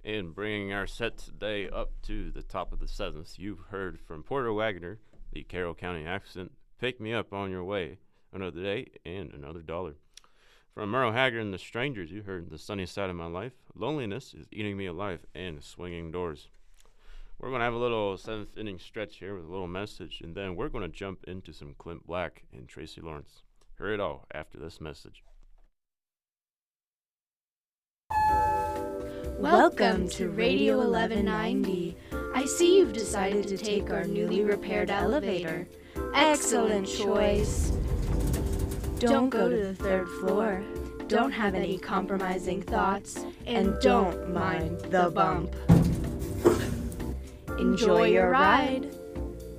In bringing our set today up to the top of the seventh, you've heard from Porter Wagner, the Carroll County accent, Pick Me Up on Your Way, Another Day, and Another Dollar. From Merle Haggard and the Strangers, you heard The Sunny Side of My Life, Loneliness is Eating Me Alive, and Swinging Doors. We're going to have a little seventh inning stretch here with a little message, and then we're going to jump into some Clint Black and Tracy Lawrence. Hear it all after this message. Welcome to Radio 1190. I see you've decided to take our newly repaired elevator. Excellent choice. Don't go to the third floor. Don't have any compromising thoughts. And don't mind the bump. Enjoy your ride.